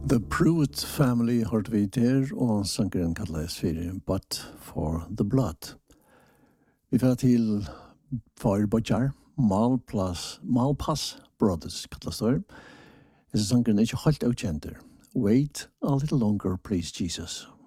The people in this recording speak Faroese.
The Pruitt family hørte vi der, og sangeren kalles for But for the Blood. Vi får til Fire Bodjar, Malpass Brothers kalles der. Disse sangeren er ikke helt avkjenter. Wait a little longer, please, Jesus.